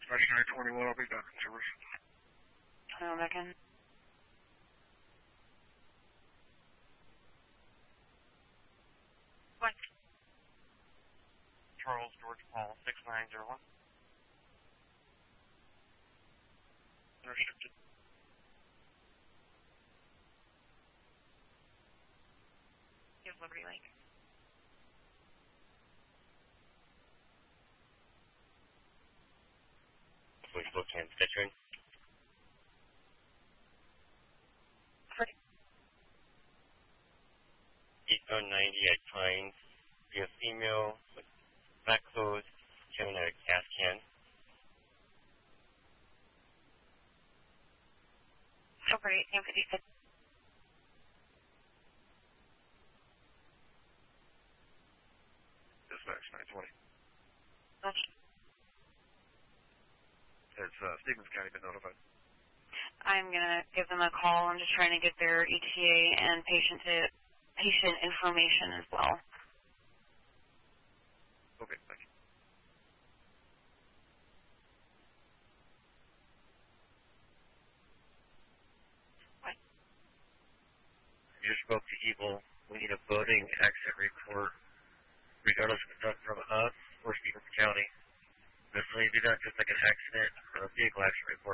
Dispatch 921, I'll be back in service. Hello, Megan. What? Charles George Paul 6901. Unrestricted. You have Liberty Lake. Police Spokane Stitching. Pretty. Eastbound 90 at Pines. We have female with black clothes carrying a gas can. Over 1856. Dispatch 920. Okay. Has Stevens County been notified? I'm going to give them a call. I'm just trying to get their ETA and patient information as well. Okay, thank you. What? You just spoke to Evil. We need a voting accident report, regardless if it's done from us or Stevens County. Definitely do not just like an accident or a vehicle accident report.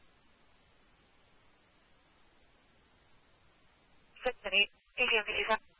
6 and 8.